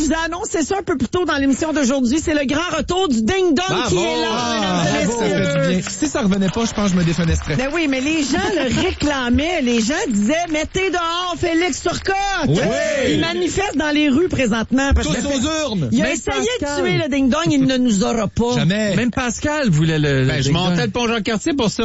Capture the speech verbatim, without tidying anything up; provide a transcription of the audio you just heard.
vous ai annoncé ça un peu plus tôt dans l'émission d'aujourd'hui. C'est le grand retour du ding-dong Bravo. qui est là, Ah, mesdames et bravo, ça fait messieurs. du bien. Si ça revenait pas, je pense que je me défenestrais. Ben oui, mais les gens le réclamaient. Les gens disaient, mettez dehors Félix Turcotte. Oui. Il manifeste dans les rues présentement. Parce Tous que aux urnes. il a Même essayé Pascal. de tuer le ding-dong, il ne nous aura pas. Jamais. Même Pascal voulait le... Ben, le je ding-dong. montais le pont Jean-Cartier pour ça.